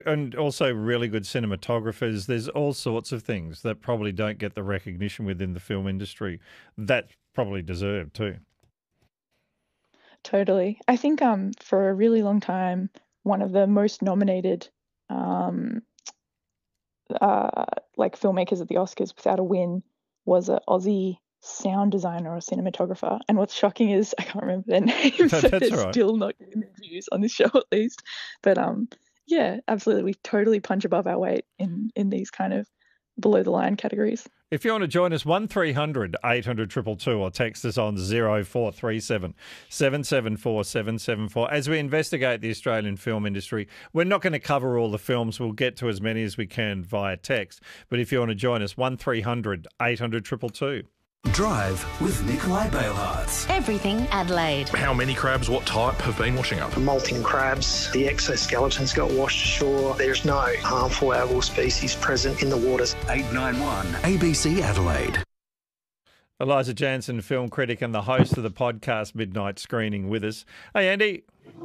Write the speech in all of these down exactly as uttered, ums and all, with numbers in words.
And also really good cinematographers. There's all sorts of things that probably don't get the recognition within the film industry that probably deserve too. Totally. I think um for a really long time, one of the most nominated um uh like filmmakers at the Oscars without a win was an Aussie sound designer or cinematographer. And what's shocking is I can't remember their name, so That's they're all right. still not getting their views on this show at least. But um yeah, absolutely. We totally punch above our weight in in these kind of below the line categories. If you want to join us, one three hundred eight hundred two two two or text us on zero four three seven seven seven four seven seven four. As we investigate the Australian film industry, we're not going to cover all the films. We'll get to as many as we can via text. But if you want to join us, one three hundred eight hundred two two two. Drive with Nikolai Bailhartz. Everything Adelaide. How many crabs, what type, have been washing up? Molting crabs, the exoskeletons got washed ashore. There's no harmful algal species present in the waters. eight nine one A B C Adelaide. Eliza Jansen, film critic and the host of the podcast Midnight Screening with us. Hey, Andy.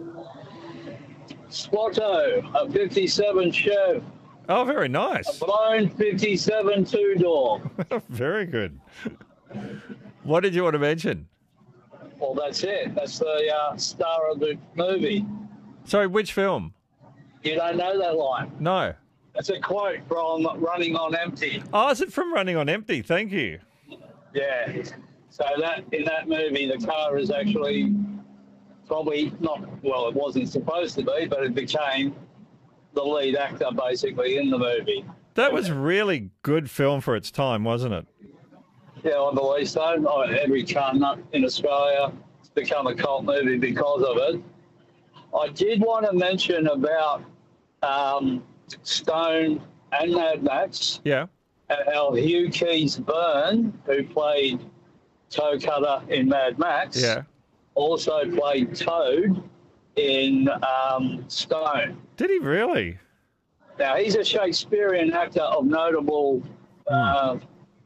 Squatto, a fifty-seven Chev. Oh, very nice. A blown fifty-seven two-door. Very good. What did you want to mention? Well, that's it. That's the uh, star of the movie. Sorry, which film? You don't know that line. No. That's a quote from Running on Empty. Oh, is it from Running on Empty? Thank you. Yeah. So that in that movie, the car is actually probably not, well, it wasn't supposed to be, but it became the lead actor basically in the movie. That was really good film for its time, wasn't it? Yeah, I believe so. Oh, every car nut in Australia has become a cult movie because of it. I did want to mention about um, Stone and Mad Max. Yeah. And how Hugh Keys-Byrne, who played Toe Cutter in Mad Max, Yeah. also played Toad in um, Stone. Did he really? Now, he's a Shakespearean actor of notable uh,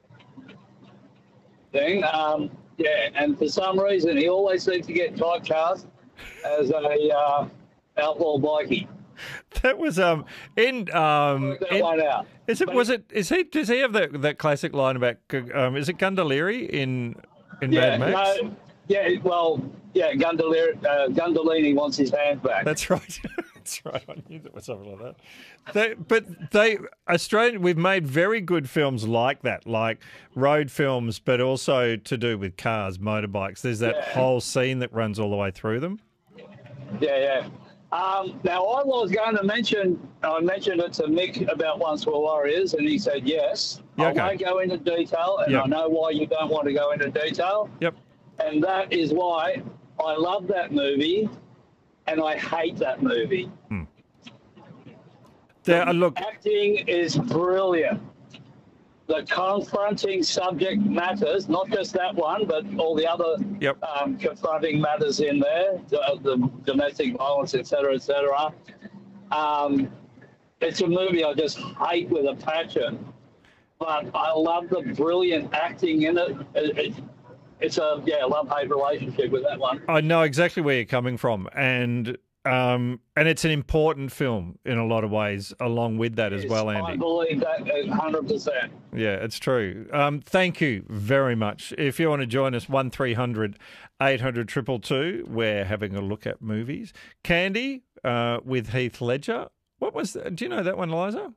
thing. Um, yeah, and for some reason, he always seems to get typecast as a uh, outlaw bikie. That was um in um Work that in- one out. is it But- was it is he does he have that that classic line about um is it Gundaliri in in Yeah, Mad Max? no, yeah, well, yeah, Gundalini, uh, Gundalini wants his hand back. That's right. That's right. I knew there was something like that. They, but they Australian we've made very good films like that, like road films, but also to do with cars, motorbikes. There's that Yeah. whole scene that runs all the way through them. Yeah, yeah. Um, now, I was going to mention, I mentioned it to Mick about Once Were Warriors, and he said yes. Yeah, okay. I won't go into detail, and Yep. I know why you don't want to go into detail. Yep. And that is why I love that movie, and I hate that movie. There, uh, look, Acting is brilliant. The confronting subject matters, not just that one, but all the other Yep. um, confronting matters in there, the, the domestic violence, et cetera, et cetera. Um, it's a movie I just hate with a passion, but I love the brilliant acting in it. it, it it's a, yeah, love-hate relationship with that one. I know exactly where you're coming from, and um, and it's an important film in a lot of ways, along with that as well, I Andy. believe that one hundred percent. Yeah, it's true. Um, thank you very much. If you want to join us, one three hundred eight hundred two two two. We're having a look at movies. Candy uh, with Heath Ledger. What was that? Do you know that one, Eliza?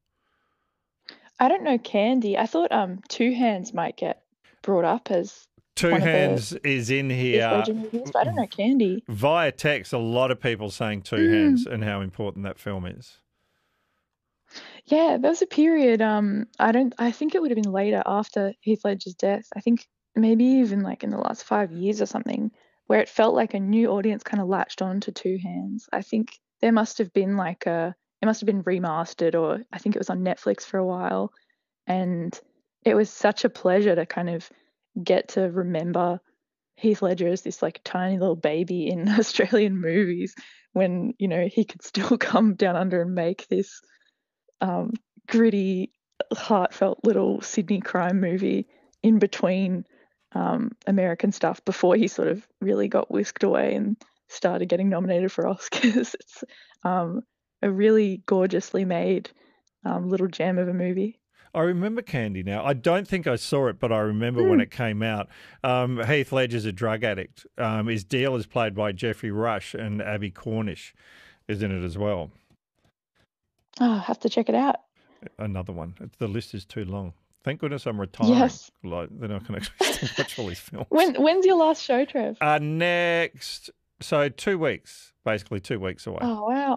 I don't know Candy. I thought um Two Hands might get brought up as Two one of the Hands is in Heath here Ledger movies, but I don't know Candy. via text. A lot of people saying Two Mm. Hands and how important that film is. Yeah, there was a period. Um, I don't. I think it would have been later after Heath Ledger's death. I think maybe even like in the last five years or something, where it felt like a new audience kind of latched on to Two Hands. I think there must have been like a. It must have been remastered, or I think it was on Netflix for a while, and it was such a pleasure to kind of get to remember Heath Ledger as this like tiny little baby in Australian movies when, you know, he could still come down under and make this um, gritty, heartfelt little Sydney crime movie in between um, American stuff before he sort of really got whisked away and started getting nominated for Oscars. It's um, a really gorgeously made um, little gem of a movie. I remember Candy now. I don't think I saw it, but I remember Mm. when it came out. Um, Heath Ledger's a drug addict. Um, his deal is played by Jeffrey Rush, and Abby Cornish is in it as well. Oh, I'll have to check it out. Another one. It's, the list is too long. Thank goodness I'm retiring. Yes. Like, then I can actually watch all these films. When when's your last show, Trev? Uh, next, so two weeks, basically two weeks away. Oh, wow.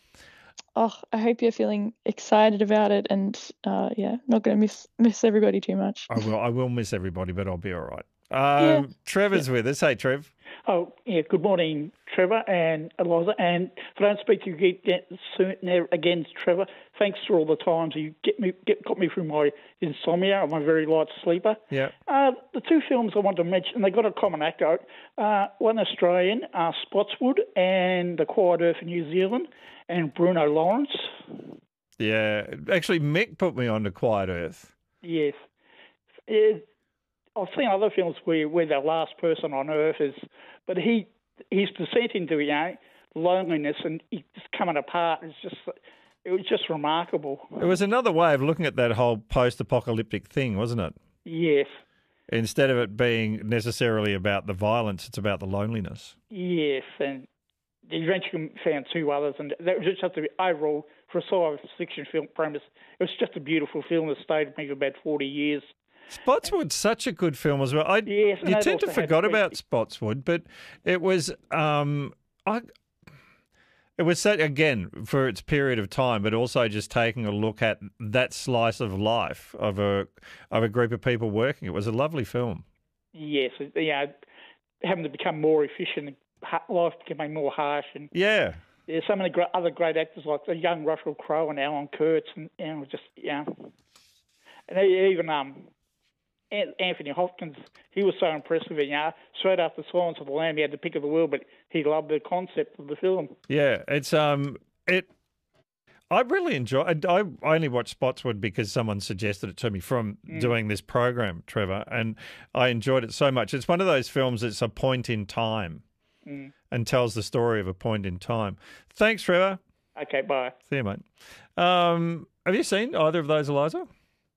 Oh, I hope you're feeling excited about it, and uh, yeah, not going to miss miss everybody too much. I will. I will miss everybody, but I'll be all right. Yeah. Um, Trevor's with us. Hey, Trev. Oh, yeah, good morning, Trevor and Eliza. And if I don't speak to you again soon again, Trevor, thanks for all the times you get me get got me through my insomnia. I'm a very light sleeper. Yeah. Uh, the two films I want to mention, they got a common actor. Uh, one Australian, uh, Spotswood, and The Quiet Earth in New Zealand, and Bruno Lawrence. Yeah. Actually, Mick put me on to Quiet Earth. Yes. It, I've seen other films where, where the last person on Earth is, but he his descent into, you know, loneliness and he's just coming apart. It's just, it was just remarkable. It was another way of looking at that whole post-apocalyptic thing, wasn't it? Yes. Instead of it being necessarily about the violence, it's about the loneliness. Yes, and eventually found two others, and that was just the overall, for a science fiction film premise, it was just a beautiful film that stayed with me for about forty years. Spotswood's such a good film as well. I, Yes, and you that tend to also had forget great- about Spotswood, but it was, um, I, it was set again for its period of time, but also just taking a look at that slice of life of a of a group of people working. It was a lovely film. Yes, you know, having to become more efficient, ha- life becoming more harsh, and Yeah. there's so many great, other great actors like the young Russell Crowe and Alan Kurtz, and you know, just you know, and even um. An- Anthony Hopkins, he was so impressive. You know, straight after Silence of the Lamb, he had the pick of the world, but he loved the concept of the film. Yeah, it's um, it. I really enjoy. I, I only watched Spotswood because someone suggested it to me from doing this program, Trevor, and I enjoyed it so much. It's one of those films that's a point in time Mm. and tells the story of a point in time. Thanks, Trevor. Okay, bye. See you, mate. Um, have you seen either of those, Eliza?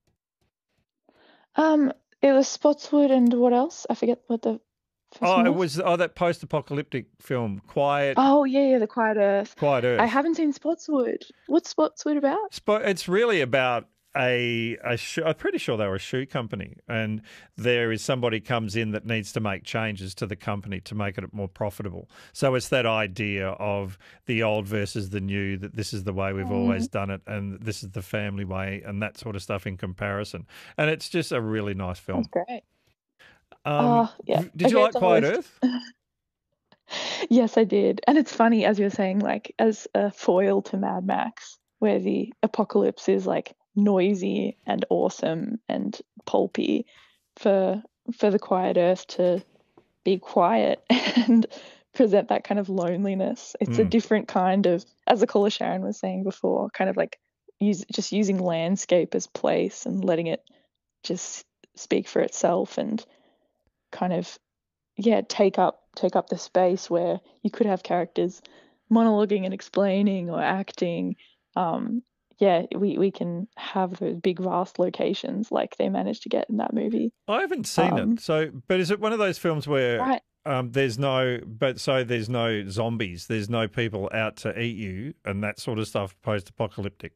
Um, it was Spotswood and what else? I forget what the first Oh, one it was oh that post-apocalyptic film, Quiet, Oh yeah, yeah, The Quiet Earth. Quiet Earth. I haven't seen Spotswood. What's Spotswood about? Spo- It's really about a, a shoe, I'm pretty sure they were a shoe company, and there is somebody comes in that needs to make changes to the company to make it more profitable. So it's that idea of the old versus the new, that this is the way we've always done it and this is the family way and that sort of stuff in comparison. And it's just a really nice film. That's great. Um, Oh, yeah. Did you Okay, like it's on Quiet the list. Earth? Yes, I did. And it's funny, as you were saying, like as a foil to Mad Max, where the apocalypse is like noisy and awesome and pulpy, for for the Quiet Earth to be quiet and present that kind of loneliness. It's a Mm. different kind of, as the caller Sharon was saying before, kind of like use just using landscape as place and letting it just speak for itself and kind of yeah take up take up the space where you could have characters monologuing and explaining or acting. Um, yeah, we, we can have those big vast locations like they managed to get in that movie. I haven't seen Um, it. So, but is it one of those films where Right. um, there's no, but so there's no zombies, there's no people out to eat you and that sort of stuff post-apocalyptic?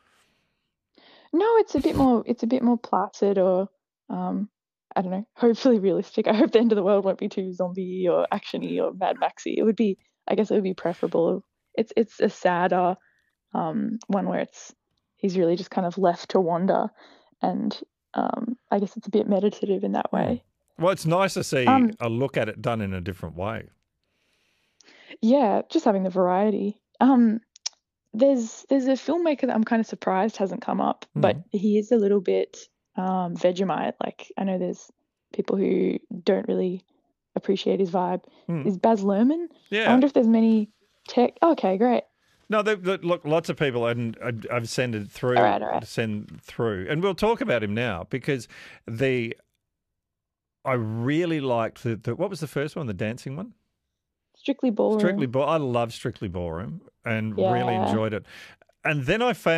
No, it's a bit more it's a bit more placid or um I don't know, hopefully realistic. I hope the end of the world won't be too zombie or actiony or Mad Maxy. It would be I guess it would be preferable. It's it's a sadder um one where it's he's really just kind of left to wander, and um I guess it's a bit meditative in that way. Well, it's nice to see Um, a look at it done in a different way. Yeah, just having the variety. Um, there's there's a filmmaker that I'm kind of surprised hasn't come up, but he is a little bit um, Vegemite. Like I know there's people who don't really appreciate his vibe. Hmm. Is Baz Luhrmann? I Yeah. wonder if there's many tech. Okay, great. No, they, they- look, lots of people, and I've I've sent it through, All right, all right. send through, and we'll talk about him now because the I really liked the, the what was the first one, the dancing one? Strictly Ballroom. Strictly Ball. I love Strictly Ballroom and really Yeah. enjoyed it. And then I found